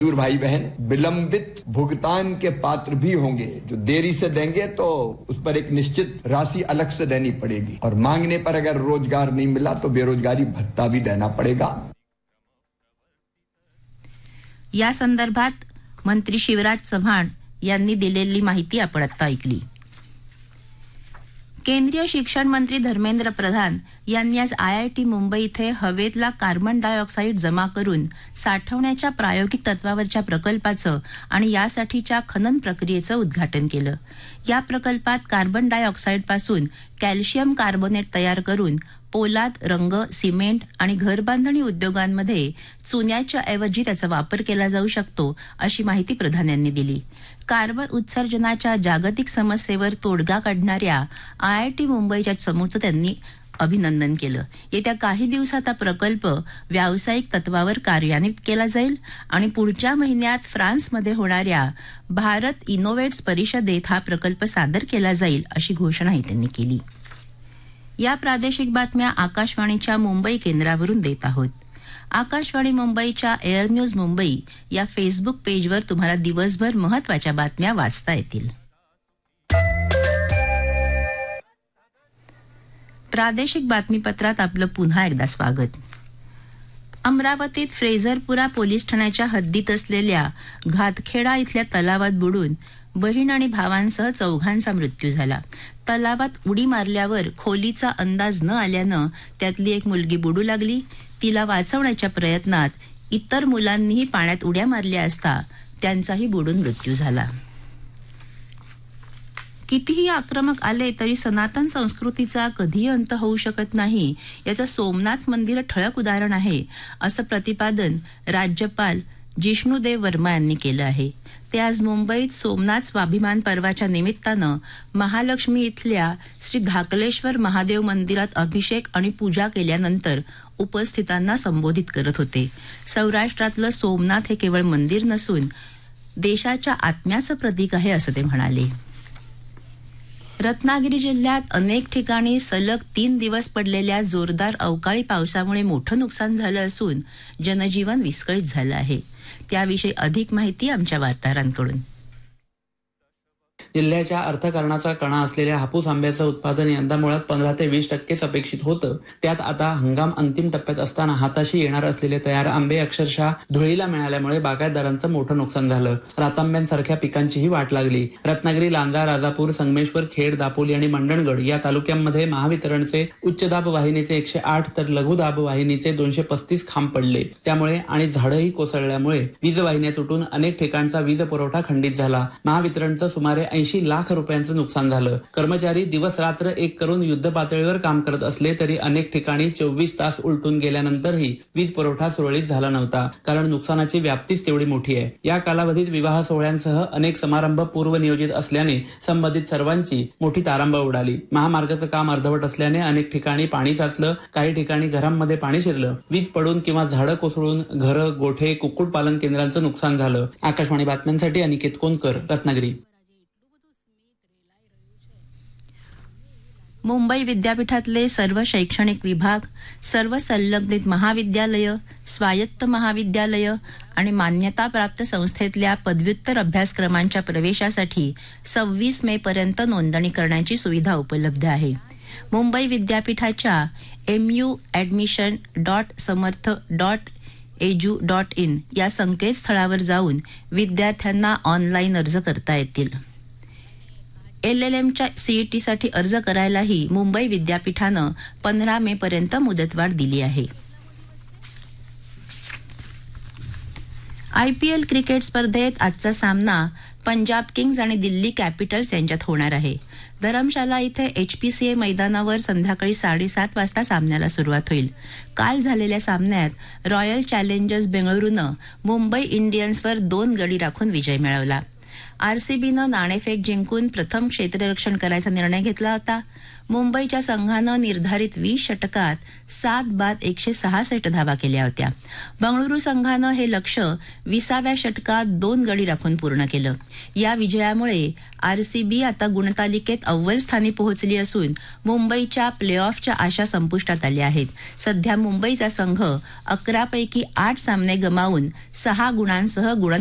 मजदूर भाई बहन विलंबित भुगतान के पात्र भी होंगे। जो देरी से देंगे तो उस पर एक निश्चित राशि अलग से देनी पड़ेगी और मांगने पर अगर रोजगार नहीं मिला तो बेरोजगारी भत्ता भी देना पड़ेगा। या संदर्भात मंत्री शिवराज चव्हाण यांनी दिलेली माहिती आपण आता ऐकली। केंद्रीय शिक्षण मंत्री धर्मेंद्र प्रधान यांनी आज IIT मुंबई इथे हवेतला कार्बन डायऑक्साईड जमा करून साठवण्याच्या प्रायोगिक तत्वावरच्या प्रकल्पाचं आणि यासाठीच्या खनन प्रक्रियेचं उद्घाटन केलं। या प्रकल्पात कार्बन डायऑक्साईड पासून कॅल्शियम कार्बोनेट तयार करून पोलाद, रंग, सिमेंट आणि घरबांधणी उद्योगांमध्ये चुन्याच्या ऐवजी त्याचा वापर केला जाऊ शकतो, अशी माहिती प्रधान यांनी दिली। कार्बन उत्सर्जनाच्या जागतिक समस्येवर तोडगा काढणाऱ्या IIT मुंबईच्या चमूचं त्यांनी अभिनंदन केलं। येत्या काही दिवसात हा प्रकल्प व्यावसायिक तत्वावर कार्यान्वित केला जाईल आणि पुढच्या महिन्यात फ्रान्समध्ये होणाऱ्या भारत इनोव्हेट्स परिषदेत हा प्रकल्प सादर केला जाईल, अशी घोषणाही त्यांनी केली। या प्रादेशिक बातम्या आकाशवाणीच्या मुंबई केंद्रावरून देत आहोत। आकाशवाणी मुंबईच्या एअर न्यूज मुंबई या फेसबुक पेजवर तुम्हाला दिवसभर महत्त्वाच्या बातम्या वाचता येतील। प्रादेशिक बातमीपत्रात आपलं पुन्हा एकदा स्वागत। अमरावतीत फ्रेझरपुरा पोलीस ठाण्याच्या हद्दीत असलेल्या घातखेडा इथल्या तलावात बुडून बहीण आणि भावांसह 4घांचा मृत्यू झाला। तलावात उडी मारल्यावर खोलीचा अंदाज न आल्यानं त्यातली एक मुलगी बुडू लागली। तिला वाचवण्याच्या प्रयत्नात इतर मुलांनीही पाण्यात उड्या मारल्या असता त्यांचाही बुडून मृत्यू झाला। कितीही आक्रमक आले तरी सनातन संस्कृतीचा कधीही अंत होऊ शकत नाही, याचं सोमनाथ मंदिर ठळक उदाहरण आहे, असं प्रतिपादन राज्यपाल जिष्णुदेव वर्मा यांनी केलं आहे। ते आज मुंबईत सोमनाथ स्वाभिमान पर्वाच्या निमित्तानं महालक्ष्मी इथल्या श्री धाकलेश्वर महादेव मंदिरात अभिषेक आणि पूजा केल्यानंतर उपस्थितांना संबोधित करत होते। सौराष्ट्रातलं सोमनाथ हे केवळ मंदिर नसून देशाच्या आत्म्याचं प्रतीक आहे, असं ते म्हणाले। रत्नागिरी जिल्ह्यात अनेक ठिकाणी सलग 3 दिवस पडलेल्या जोरदार अवकाळी पावसामुळे मोठं नुकसान झालं असून जनजीवन विस्कळीत झालं आहे। त्याविषयी अधिक माहिती आमच्या वार्ताहरांकडून। जिल्ह्याच्या अर्थकारणाचा कणा असलेल्या हापूस आंब्याचं उत्पादन यंदा मुळात 15 ते 20% अपेक्षित होतं। त्यात आता हंगाम अंतिम टप्प्यात असताना हाताशी येणार असलेले तयार आंबे अक्षरशः धुळीला मिळाल्यामुळे बागायतदारांचं मोठं नुकसान झालं। रातांब्यांसारख्या पिकांचीही वाट लागली। रत्नागिरी, लांजा, राजापूर, संगमेश्वर, खेड, दापोली आणि मंडणगड या तालुक्यांमध्ये महावितरणचे उच्च दाब वाहिनीचे 108 तर लघु दाब वाहिनीचे 235 खांब पडले। त्यामुळे आणि झाडंही कोसळल्यामुळे वीज वाहिन्या तुटून अनेक ठिकाणचा वीज पुरवठा खंडित झाला। महावितरणचं सुमारे 80 लाख रुपयांचं नुकसान झालं। कर्मचारी दिवस रात्र एक करून युद्ध पातळीवर काम करत असले तरी अनेक ठिकाणी 24 तास उलटून गेल्यानंतरही वीज पुरवठा सुरळीत झाला नव्हता, कारण नुकसानाची व्याप्तीच तेवढी मोठी आहे। या कालावधीत विवाह सोहळ्यांसह अनेक समारंभ पूर्वनियोजित असल्याने संबंधित सर्वांची मोठी तारांबळ उडाली। महामार्गाचं काम अर्धवट असल्याने अनेक ठिकाणी पाणी साचलं, काही ठिकाणी घरांमध्ये पाणी शिरलं। वीज पडून किंवा झाडं कोसळून घरं, गोठे, कुक्कुटपालन केंद्रांचं नुकसान झालं। आकाशवाणी बातम्यांसाठी अनिकेत कोनकर, रत्नागिरी। मुंबई विद्यापीठातले सर्व शैक्षणिक विभाग, सर्व संलग्नित महाविद्यालय, स्वायत्त महाविद्यालय आणि मान्यताप्राप्त संस्थेतल्या पदव्युत्तर अभ्यासक्रमांच्या प्रवेशासाठी 26 मे पर्यंत नोंदणी करण्याची सुविधा उपलब्ध आहे। मुंबई विद्यापीठाच्या mu.admission.samarth.edu.in या संकेतस्थळावर जाऊन विद्यार्थ्यांना ऑनलाईन अर्ज करता येतील। LLMच्या CETसाठी अर्ज करायलाही मुंबई विद्यापीठानं 15 मे पर्यंत मुदतवाढ दिली आहे। IPL क्रिकेट स्पर्धेत आजचा सामना पंजाब किंग्ज आणि दिल्ली कॅपिटल्स यांच्यात होणार आहे। धरमशाला इथे HPCA मैदानावर संध्याकाळी 7:30 वाजता सामन्याला सुरुवात होईल। काल झालेल्या सामन्यात रॉयल चॅलेंजर्स बेंगळुरूनं मुंबई इंडियन्सवर 2 गडी राखून विजय मिळवला। आरसीबीनं नाणेफेक जिंकून प्रथम क्षेत्ररक्षण करायचा निर्णय घेतला होता. मुंबईच्या संघानं निर्धारित 20 षटकात 7 बाद 166 धावा केल्या होत्या. बंगळुरू संघानं हे लक्ष्य 20व्या षटकात 2 गडी राखून पूर्ण केलं. या विजयामुळे आरसीबी आता गुणतालिकेत अव्वल स्थानी पोहोचली असून मुंबईच्या प्लेऑफच्या आशा संपुष्टात आल्या आहेत. सध्या मुंबईचा संघ 11 पैकी 8 सामने गमावून 6 गुणांसह